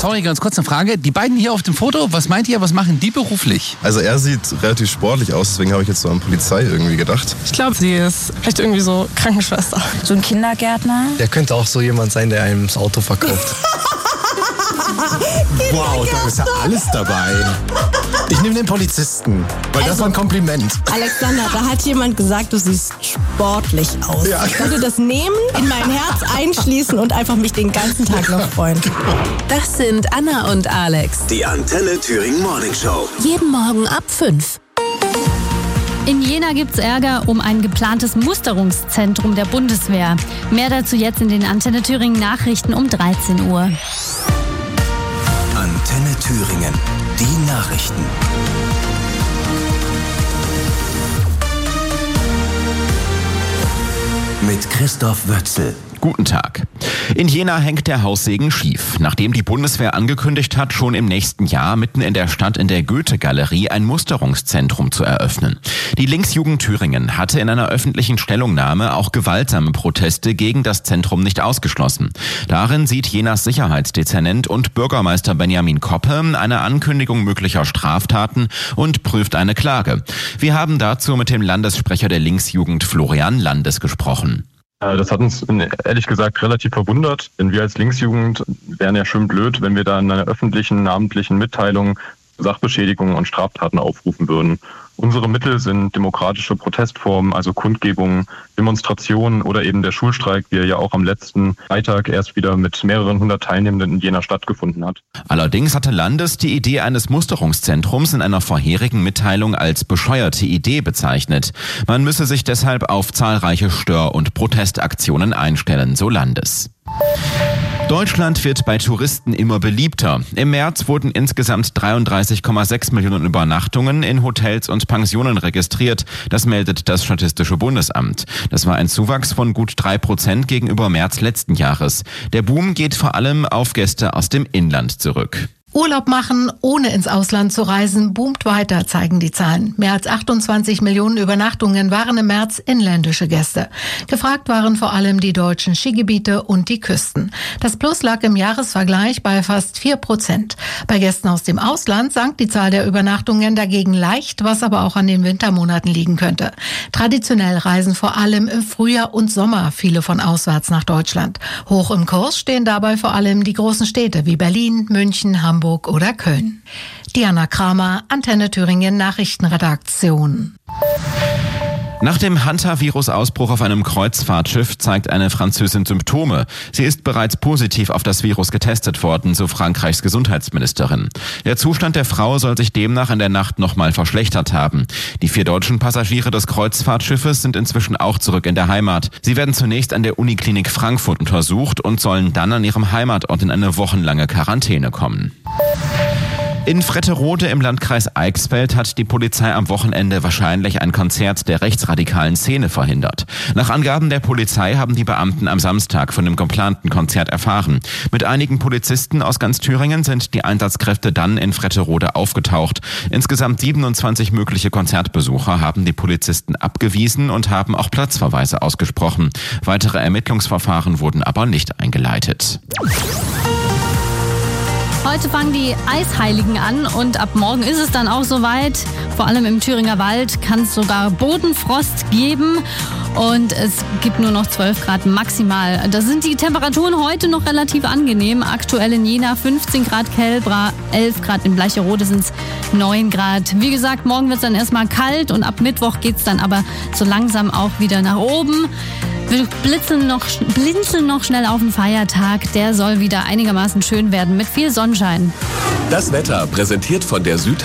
Sorry, ganz kurz eine Frage. Die beiden hier auf dem Foto, was meint ihr, was machen die beruflich? Also er sieht relativ sportlich aus, deswegen habe ich jetzt so an Polizei irgendwie gedacht. Ich glaube, sie ist vielleicht irgendwie so Krankenschwester. So ein Kindergärtner. Der könnte auch so jemand sein, der einem das Auto verkauft. Wow, da ist ja alles dabei. Ich nehme den Polizisten, weil das war ein Kompliment. Alexander, da hat jemand gesagt, du siehst sportlich aus. Ja. Ich würde das nehmen, in mein Herz einschließen und einfach mich den ganzen Tag noch freuen. Das sind Anna und Alex. Die Antenne Thüringen Morning Show. Jeden Morgen ab 5. In Jena gibt's Ärger um ein geplantes Musterungszentrum der Bundeswehr. Mehr dazu jetzt in den Antenne Thüringen Nachrichten um 13 Uhr. Antenne Thüringen. Die Nachrichten. Mit Christoph Wötzel. Guten Tag. In Jena hängt der Haussegen schief, nachdem die Bundeswehr angekündigt hat, schon im nächsten Jahr mitten in der Stadt in der Goethe-Galerie ein Musterungszentrum zu eröffnen. Die Linksjugend Thüringen hatte in einer öffentlichen Stellungnahme auch gewaltsame Proteste gegen das Zentrum nicht ausgeschlossen. Darin sieht Jenas Sicherheitsdezernent und Bürgermeister Benjamin Koppe eine Ankündigung möglicher Straftaten und prüft eine Klage. Wir haben dazu mit dem Landessprecher der Linksjugend Florian Landes gesprochen. Das hat uns ehrlich gesagt relativ verwundert, denn wir als Linksjugend wären ja schön blöd, wenn wir da in einer öffentlichen, namentlichen Mitteilung Sachbeschädigungen und Straftaten aufrufen würden. Unsere Mittel sind demokratische Protestformen, also Kundgebungen, Demonstrationen oder eben der Schulstreik, wie er ja auch am letzten Freitag erst wieder mit mehreren hundert Teilnehmenden in Jena stattgefunden hat. Allerdings hatte Landes die Idee eines Musterungszentrums in einer vorherigen Mitteilung als bescheuerte Idee bezeichnet. Man müsse sich deshalb auf zahlreiche Stör- und Protestaktionen einstellen, so Landes. Deutschland wird bei Touristen immer beliebter. Im März wurden insgesamt 33,6 Millionen Übernachtungen in Hotels und Pensionen registriert. Das meldet das Statistische Bundesamt. Das war ein Zuwachs von gut 3% gegenüber März letzten Jahres. Der Boom geht vor allem auf Gäste aus dem Inland zurück. Urlaub machen, ohne ins Ausland zu reisen, boomt weiter, zeigen die Zahlen. Mehr als 28 Millionen Übernachtungen waren im März inländische Gäste. Gefragt waren vor allem die deutschen Skigebiete und die Küsten. Das Plus lag im Jahresvergleich bei fast 4%. Bei Gästen aus dem Ausland sank die Zahl der Übernachtungen dagegen leicht, was aber auch an den Wintermonaten liegen könnte. Traditionell reisen vor allem im Frühjahr und Sommer viele von auswärts nach Deutschland. Hoch im Kurs stehen dabei vor allem die großen Städte wie Berlin, München, Hamburg oder Köln. Diana Kramer, Antenne Thüringen Nachrichtenredaktion. Nach dem Hantavirus-Ausbruch auf einem Kreuzfahrtschiff zeigt eine Französin Symptome. Sie ist bereits positiv auf das Virus getestet worden, so Frankreichs Gesundheitsministerin. Der Zustand der Frau soll sich demnach in der Nacht nochmal verschlechtert haben. Die 4 deutschen Passagiere des Kreuzfahrtschiffes sind inzwischen auch zurück in der Heimat. Sie werden zunächst an der Uniklinik Frankfurt untersucht und sollen dann an ihrem Heimatort in eine wochenlange Quarantäne kommen. In Fretterode im Landkreis Eichsfeld hat die Polizei am Wochenende wahrscheinlich ein Konzert der rechtsradikalen Szene verhindert. Nach Angaben der Polizei haben die Beamten am Samstag von dem geplanten Konzert erfahren. Mit einigen Polizisten aus ganz Thüringen sind die Einsatzkräfte dann in Fretterode aufgetaucht. Insgesamt 27 mögliche Konzertbesucher haben die Polizisten abgewiesen und haben auch Platzverweise ausgesprochen. Weitere Ermittlungsverfahren wurden aber nicht eingeleitet. Heute fangen die Eisheiligen an und ab morgen ist es dann auch soweit. Vor allem im Thüringer Wald kann es sogar Bodenfrost geben und es gibt nur noch 12 Grad maximal. Da sind die Temperaturen heute noch relativ angenehm. Aktuell in Jena 15 Grad Kelbra, 11 Grad in Bleicherode sind es 9 Grad. Wie gesagt, morgen wird es dann erstmal kalt und ab Mittwoch geht es dann aber so langsam auch wieder nach oben. Wir blinzeln noch schnell auf den Feiertag. Der soll wieder einigermaßen schön werden mit viel Sonnenschein. Das Wetter präsentiert von der